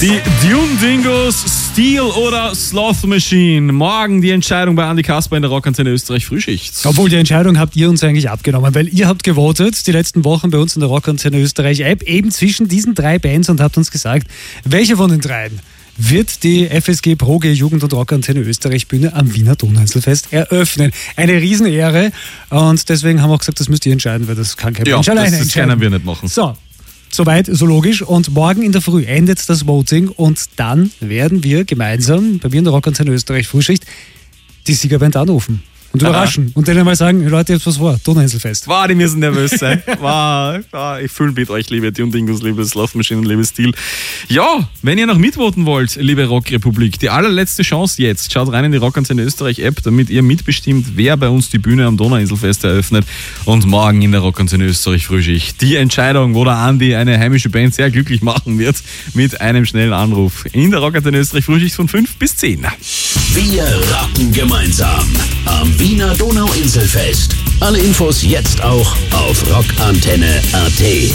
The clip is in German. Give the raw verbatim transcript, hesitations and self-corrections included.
Die Dune Dingos, Steel oder Sloth Machine. Morgen die Entscheidung bei Andi Kasper in der Rockantenne Österreich Frühschicht. Obwohl, die Entscheidung habt ihr uns eigentlich abgenommen, weil ihr habt gewotet die letzten Wochen bei uns in der Rockantenne Österreich App eben zwischen diesen drei Bands und habt uns gesagt, welche von den dreien wird die F S G Pro G Jugend- und Rockantenne Österreich Bühne am Wiener Donauinselfest eröffnen. Eine Riesenehre und deswegen haben wir auch gesagt, das müsst ihr entscheiden, weil das kann kein ja, Mensch alleine alleine das entscheiden. Das können wir nicht machen. So, soweit, so logisch. Und morgen in der Früh endet das Voting und dann werden wir gemeinsam bei mir in der Rockantenne Österreich Frühschicht die Siegerband anrufen und überraschen. Aha. Und denen mal sagen, Leute, jetzt was vor, Donauinselfest. Wow, die müssen nervös sein. Wow, wow, ich fühle mit euch, liebe Dune Dingos, liebe Sloth Machine und liebe Steel. Ja, wenn ihr noch mitvoten wollt, liebe Rockrepublik, die allerletzte Chance jetzt. Schaut rein in die Rockantenne Österreich App, damit ihr mitbestimmt, wer bei uns die Bühne am Donauinselfest eröffnet. Und morgen in der Rockantenne Österreich Frühschicht die Entscheidung, wo der Andi eine heimische Band sehr glücklich machen wird, mit einem schnellen Anruf. In der Rockantenne Österreich Frühschicht von fünf bis zehn. Wir rocken gemeinsam am Wiener Donauinselfest. Alle Infos jetzt auch auf rockantenne punkt at.